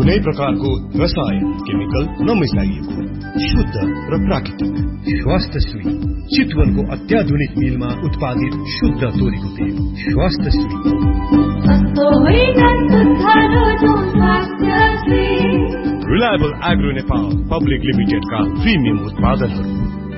कुनै प्रकारको रसायन केमिकल नमिसाइएको शुद्ध र प्राकृतिक स्वास्थ्य श्री चितवनको अत्याधुनिक मिलमा उत्पादित शुद्ध तोरीको तेल स्वास्थ्य Shri. Reliable agro Nepal public लिमिटेडका प्रिमियम उत्पादनहरू।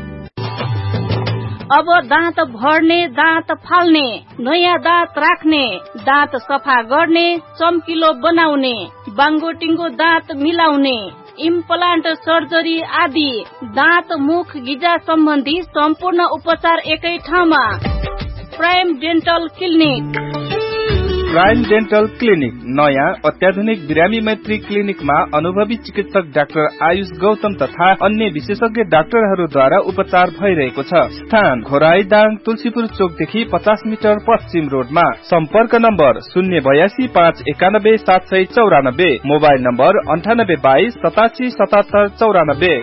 अब दाँत भर्ने, दाँत फाल्ने, नयाँ दाँत राख्ने, दाँत सफा गर्ने, चम्किलो बनाउने, बाङ्गोटिङ्गो दाँत मिलाउने, इम्प्लान्ट सर्जरी आदि दाँत मुख गिजा सम्बन्धी सम्पूर्ण उपचार एकै ठाउँमा। Prime dental clinic. Prime dental clinic नयाँ अत्याधुनिक बिरामी मैत्री क्लिनिकमा अनुभवी चिकित्सक डाक्टर आयुष गौतम तथा अन्य विशेषज्ञ डाक्टरहरूद्वारा उपचार भइरहेको छ। स्थान घोराईदाङ तुलसीपुर चोकदेखि 50 मिटर पश्चिम रोडमा। सम्पर्क नम्बर 082-591-794, मोबाइल नम्बर 9822-877794।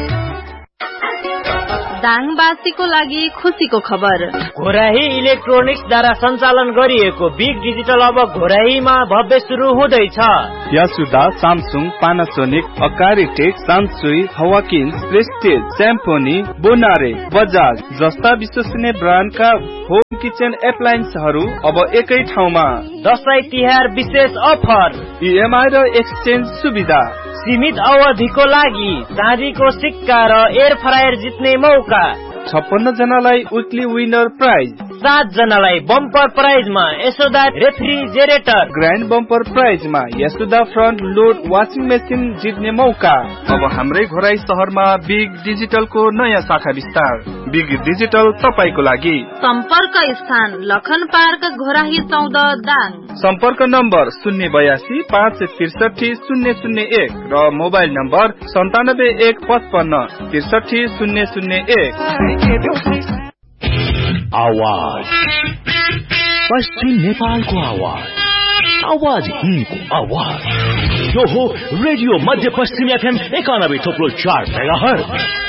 दाङवासीको लागि खुसीको खबर। घोराही इलेक्ट्रोनिक्सद्वारा सञ्चालन गरिएको बिग डिजिटल अब घोराहीमा भव्य सुरु हुँदैछ। यासुदा, Samsung, Panasonic, अकारी take, सान्सुई, हवाकिन्स, prestige, स्याम्फोनी, बोनारे, Bajaj जस्ता विश्वसनीय ब्रान्डका होम किचन एप्लायन्सहरू अब एकै ठाउँमा। दशैं तिहार विशेष अफर, इएमआई र एक्सचेन्ज सुविधा, सीमित अवधिको लागि चाँदीको सिक्का र एयर फ्रायर जित्ने मौका। 56 जनालाई विकली विनर प्राइज, 7 जनालाई bumper प्राइजमा Yashoda refrigerator, grand bumper प्राइजमा Yashoda front load washing machine जित्ने मौका। अब हाम्रै घोराई शहरमा बिग डिजिटलको नयाँ शाखा विस्तार। बिग डिजिटल तपाईको लागि। सम्पर्क स्थान लखन पार्क घोराही 14 दाङ। सम्पर्क नम्बर 082-563-001 र मोबाइल नम्बर 97-155-63001। आवाज पश्चिम नेपालको आवाज, आवाज हिन्दको आवाज। यो हो रेडियो मध्य पश्चिम FM 91.4 मेगाहर्ज।